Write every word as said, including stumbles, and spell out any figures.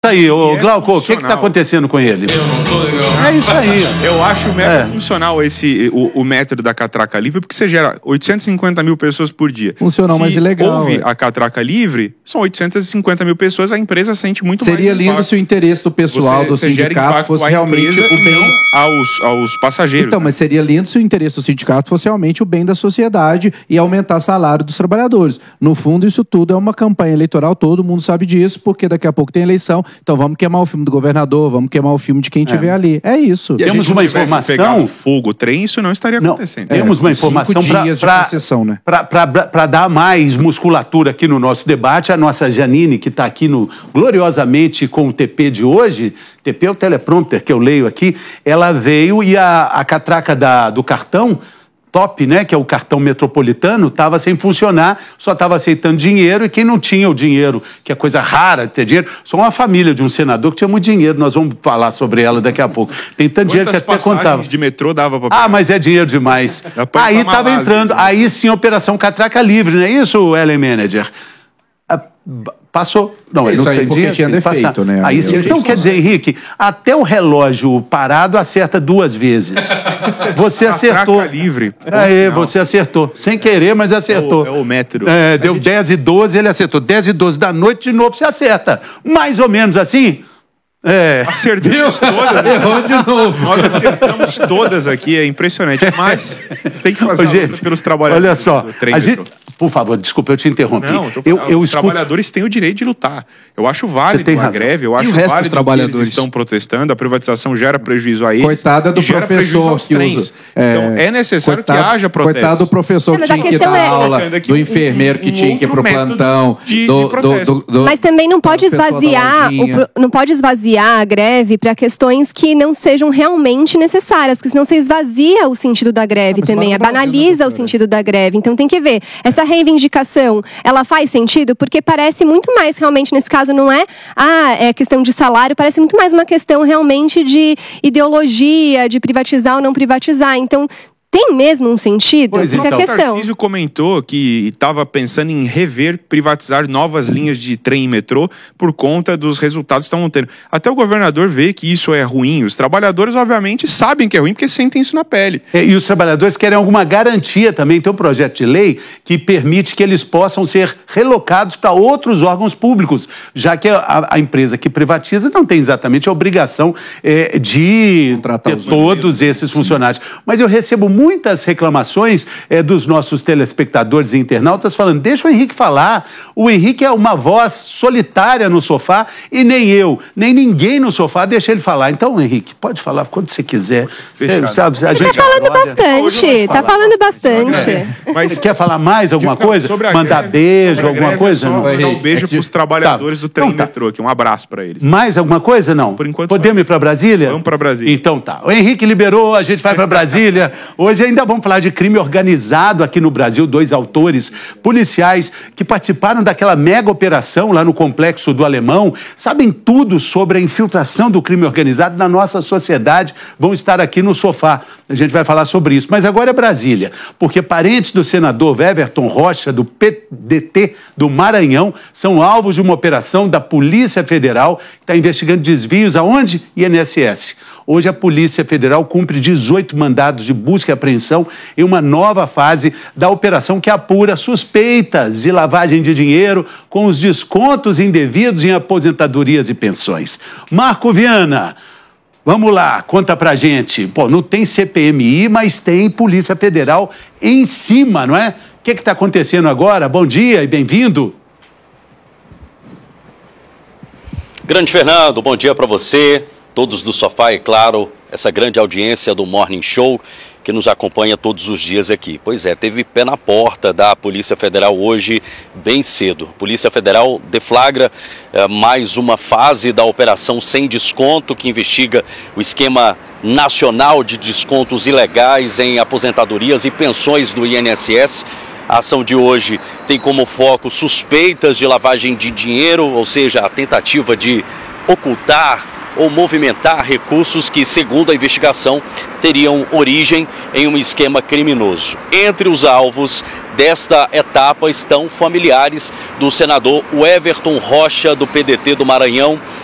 aí, ô Glauco, o que está acontecendo com ele? Eu não tô legal. É isso aí. Eu acho mega É. funcional esse, o, o método da catraca livre, porque você gera oitocentas e cinquenta mil pessoas por dia. Funcional, Se mas ilegal. houve é. a catraca livre, são oitocentas e cinquenta mil pessoas, a empresa sente muito Seria mais lindo impacto. se o interesse do pessoal Você- do você gera sindicato impacto fosse à realmente empresa o e bem. não aos, aos passageiros. Então, né? mas seria lindo se o interesse do sindicato fosse realmente o bem da sociedade e aumentar o salário dos trabalhadores. No fundo, isso tudo é uma campanha eleitoral, todo mundo sabe disso, porque daqui a pouco tem eleição, então vamos queimar o filme do governador, vamos queimar o filme de quem estiver ali. É isso. E a Temos gente uma não tivesse informação- pegado fogo, o trem, isso não estaria Não, acontecendo. temos É, uma com cinco informação dias de concessão, né? para dar mais musculatura aqui no nosso debate. A nossa Janine, que está aqui no, gloriosamente com o T P de hoje, T P é o teleprompter que eu leio aqui, ela veio e a, a catraca da, do cartão top, né, que é o cartão metropolitano, estava sem funcionar, só estava aceitando dinheiro, e quem não tinha o dinheiro, que é coisa rara de ter dinheiro, só uma família de um senador que tinha muito dinheiro, nós vamos falar sobre ela daqui a pouco. Tem tanto dinheiro que até passagens contava. de metrô dava pra Ah, mas é dinheiro demais. Dá pra ir Aí pra estava Malásia, entrando, né? aí sim, Operação Catraca Livre, não é isso, Ellen Manager? Ah, b- Passou. Não, ele Isso não aí tem porque dinheiro, tinha tem que defeito, passar. né? Aí Aí sim. a Então, gente quer dizer, Henrique, até o relógio parado acerta duas vezes. Você acertou. Catraca livre. Ponto Aí, final. você acertou. Sem querer, mas acertou. É o- é o método. É, deu dez e doze, ele acertou. dez e doze da noite, de novo você acerta. Mais ou menos assim? É. Acertamos todas. Errou de novo. Nós acertamos todas aqui, é impressionante. Mas tem que fazer Ô, a luta gente, pelos trabalhadores. olha só, do trem a metrô. gente, por favor, desculpa, eu te interrompi. Não, eu tô eu, falando, eu os escuto... trabalhadores têm o direito de lutar. Eu acho Você válido tem a razão. greve, eu E acho o resto dos válido que trabalhadores? eles estão protestando, a privatização gera prejuízo a eles. Coitada do e gera prejuízo professor aos que trens. usa. Então é necessário coitado- que haja protestos. Coitado do professor É, que mas a tinha que questão dar é- aula, Colocando aqui do um- enfermeiro que um tinha que ir pro outro método plantão, de- do, de do, protesto. do, do, Mas também não pode do pessoal da esvaziar, o lojinha. pro- não pode esvaziar a greve para questões que não sejam realmente necessárias, porque senão você esvazia o sentido da greve mas também, fala mal, banaliza né, o doutora? sentido da greve. Então tem que ver, essa reivindicação, ela faz sentido? Porque parece muito mais, realmente, nesse caso, não é, ah, é questão de salário, parece muito mais uma questão realmente de ideologia, de privatizar ou não privatizar. Então, tem mesmo um sentido? Pois Fica então. a O questão. Tarcísio comentou que estava pensando em rever, privatizar novas linhas de trem e metrô por conta dos resultados que estão tendo. Até o governador vê que isso é ruim. Os trabalhadores, obviamente, sabem que é ruim porque sentem isso na pele. É, e os trabalhadores querem alguma garantia também. Tem um projeto de lei que permite que eles possam ser relocados para outros órgãos públicos, já que a, a empresa que privatiza não tem exatamente a obrigação é, de Contratar ter os todos esses funcionários. Mas eu recebo muitas reclamações é, dos nossos telespectadores e internautas falando, deixa o Henrique falar. O Henrique é uma voz solitária no sofá e nem eu, nem ninguém no sofá deixa ele falar. Então, Henrique, pode falar quando você quiser. Você, sabe, a gente Tá falando adora. bastante, tá falando bastante. Mas Quer falar mais alguma coisa? sobre a Mandar greve, beijo, sobre a alguma greve, coisa? é só Não. mandar um Henrique, beijo é que- para os trabalhadores Tá. do trem Então tá. metrô aqui. Um abraço para eles. Mais alguma coisa, não? Por enquanto, Podemos só. ir para Brasília? Vamos pra Brasília. Então tá. O Henrique liberou, a gente vai para Brasília. Hoje ainda vamos falar de crime organizado aqui no Brasil. Dois autores policiais que participaram daquela mega operação lá no Complexo do Alemão. Sabem tudo sobre a infiltração do crime organizado na nossa sociedade. Vão estar aqui no sofá. A gente vai falar sobre isso. Mas agora é Brasília, porque parentes do senador Everton Rocha, do P D T do Maranhão, são alvos de uma operação da Polícia Federal que está investigando desvios aonde? I N S S. Hoje a Polícia Federal cumpre dezoito mandados de busca e apreensão em uma nova fase da operação que apura suspeitas de lavagem de dinheiro com os descontos indevidos em aposentadorias e pensões. Marco Viana, vamos lá, conta pra gente. Pô, não tem C P M I, mas tem Polícia Federal em cima, não é? O que está acontecendo agora? Bom dia e bem-vindo. Grande Fernando, bom dia para você, todos do sofá e, claro, essa grande audiência do Morning Show que nos acompanha todos os dias aqui. Pois é, teve pé na porta da Polícia Federal hoje, bem cedo. Polícia Federal deflagra eh, mais uma fase da Operação Sem Desconto, que investiga o esquema nacional de descontos ilegais em aposentadorias e pensões do I N S S. A ação de hoje tem como foco suspeitas de lavagem de dinheiro, ou seja, a tentativa de ocultar ou movimentar recursos que, segundo a investigação, teriam origem em um esquema criminoso. Entre os alvos desta etapa estão familiares do senador Everton Rocha, do P D T do Maranhão,